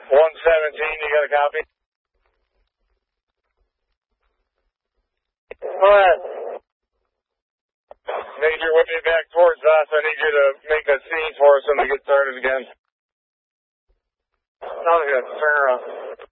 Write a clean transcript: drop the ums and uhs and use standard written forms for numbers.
117, you got a copy? Go ahead. Major, whip me back towards us. I need you to make a scene for us when we get started again. Sounds good. Turn around.